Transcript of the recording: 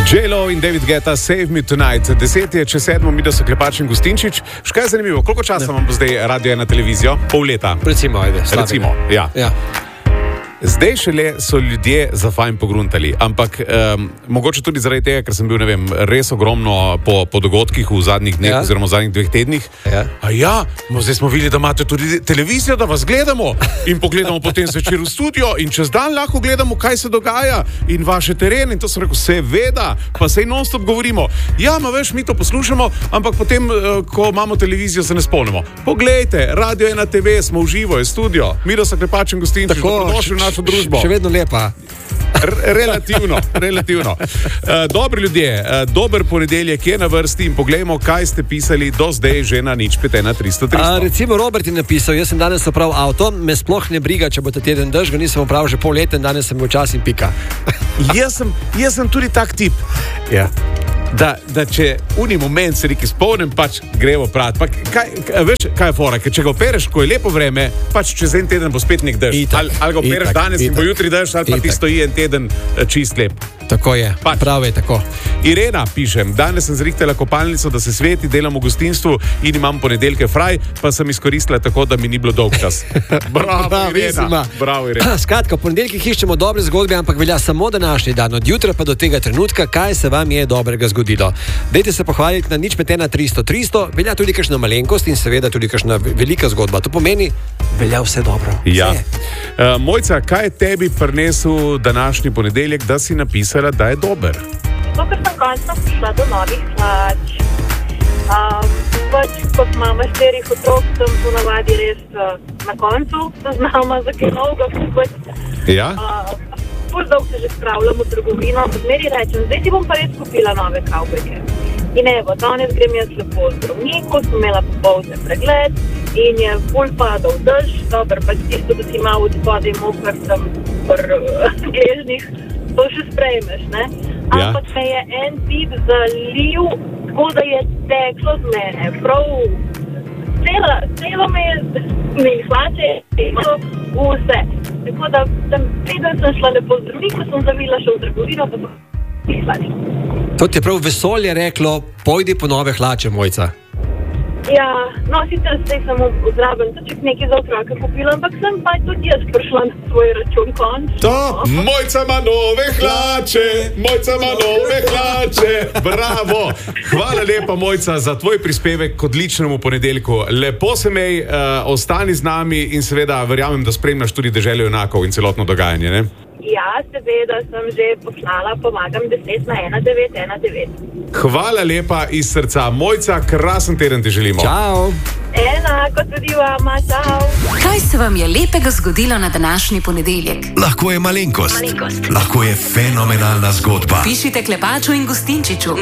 J-Lo in David Guetta, Save Me Tonight. 10 je čez 7, mi da so Klepač in Gustinčič. Škaj je zanimivo, koliko časa vam bo zdaj Radio 1 televizijo? Pol leta. Recimo, ajde. Recimo, ja. Zdaj šele so ljudje za fajn pogruntali, ampak mogoče tudi zaradi tega, ker sem bil, ne vem, res ogromno po dogodkih v zadnjih dneh, oziroma v zadnjih 2 tednih. Zdaj smo videli, da imate tudi televizijo, da vas gledamo in pogledamo potem zvečer v studio in čez dan lahko gledamo, kaj se dogaja in vaše terene. In to sem rekel, seveda, pa sej non-stop govorimo. Ja, veš, mi to poslušamo, ampak potem, ko imamo televizijo, se ne spomnimo. Poglejte, Radio 1 TV, smo v živo, je studio. Miro so Klepač in Gustinčič, dobrodošli v našo družbo. Še vedno lepa. Relativno. Dobri ljudje, dober ponedeljek je na vrsti in poglejmo, kaj ste pisali do zdaj že na 051-300-300. Recimo Robert je napisal, jaz sem danes opravil avto, me sploh ne briga, če bo ta teden dež, ga nisem opravil že pol leta in danes sem včasih in pika. Jaz sem tudi tak tip. Ja. Da če uni moment se neki spomnim, pač gremo prati. Veš, kaj je fora? Ker če ga opereš, ko je lepo vreme, pač čez en teden bo spet nek dež. Ali ga opereš danes in bo jutri dež, ali pa ti stoji en teden čist lep. Tako je, prav je tako. Irena, pišem, danes sem zrihtela kopalnico, da se sveti, delam v gostinstvu in imam ponedeljke fraj, pa sem izkoristila tako, da mi ni bilo dolg čas. Bravo, Irena. Bravo, Irena. Skratka, v ponedeljkih iščemo dobre zgodbe, ampak velja samo današnji dan. Od jutra pa do tega trenutka, kaj se vam je dobrega zgodilo. Dajte se pohvaliti na 051-300-300, velja tudi kakšna malenkost in seveda tudi kakšna velika zgodba. To pomeni, velja vse dobro. Ja. Mojca, kaj je tebi prinesel današnji ponedeljek, da si napisala, da je dober? To, ker sem končno prišla do novih hlač. Kot mama 4 otrok, sem ponavadi res na koncu, zaznama za kaj novega. Ja? Pol dolgo se že spravljam v trgovino, zmeri rečem, zdaj ti bom pa res kupila nove kavbojke. In evo, danes grem jaz lepo v zdravniku, sem imela popoldne pregled in je ful padal dež, dobro, pa tisto, da si malo od spodaj mokar sem gležnih, to še sprejmeš, ne? Ampak me je en tip zalil, tako da je teklo z mene, prav celo me je hlače, vse. Tako da preden sem šla lepo v zdravniku, sem zavila še v trgovino, pa sem hlače. To ti je prav vesolje reklo, pojdi po nove hlače, Mojca. Ja, no, sicer zdaj sem zraven toček nekaj za otroka kupila, ampak sem pa tudi jaz prišla na svoj račun končno. Mojca ima nove hlače, Mojca ima nove hlače, bravo. Hvala lepa, Mojca, za tvoj prispevek k odličnemu ponedeljku. Lepo se mej, ostani z nami in seveda verjamem, da spremljaš tudi Deželo junakov in celotno dogajanje, ne? Ja, seveda sem že poslala, pomagam 10 na 1919. Hvala lepa iz srca. Mojca, krasen teden ti želimo. Čau. Enako tudi vama, čau. Kaj se vam je lepega zgodilo na današnji ponedeljek? Lahko je malenkost. Lahko je fenomenalna zgodba. Pišite Klepaču in Gustinčiču.